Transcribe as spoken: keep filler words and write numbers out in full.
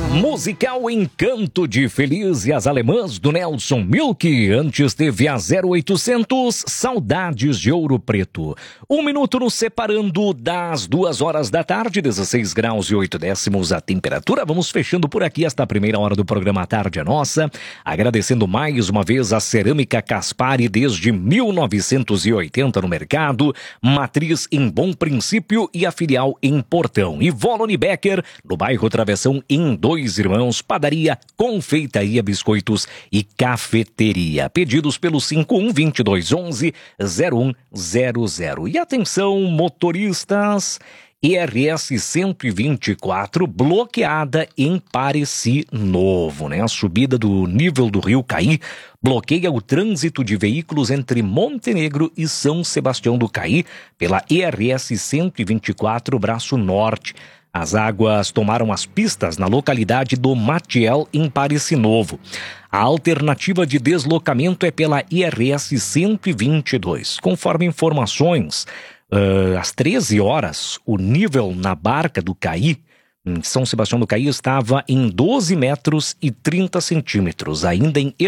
Musical Encanto de Feliz e as Alemãs do Nelson Milk. Antes teve a zero oitocentos Saudades de Ouro Preto. Um minuto nos separando das duas horas da tarde, dezesseis graus e oito décimos a temperatura. Vamos fechando por aqui esta primeira hora do programa Tarde é Nossa. Agradecendo mais uma vez a Cerâmica Caspari desde mil novecentos e oitenta no mercado. Matriz em Bom Princípio e a filial em Portão. E Volone Becker no bairro Travessão em Dois Irmãos, padaria, confeitaria, biscoitos e cafeteria. Pedidos pelo cinco um dois dois um um zero um zero zero. E atenção, motoristas, E R S cento e vinte e quatro bloqueada em Pareci Novo, né? A subida do nível do Rio Caí bloqueia o trânsito de veículos entre Montenegro e São Sebastião do Caí pela E R S cento e vinte e quatro, braço norte. As águas tomaram as pistas na localidade do Matiel, em Pareci Novo. A alternativa de deslocamento é pela I R S cento e vinte e dois. Conforme informações, uh, às treze horas, o nível na Barca do Caí, em São Sebastião do Caí, estava em doze metros e trinta centímetros, ainda em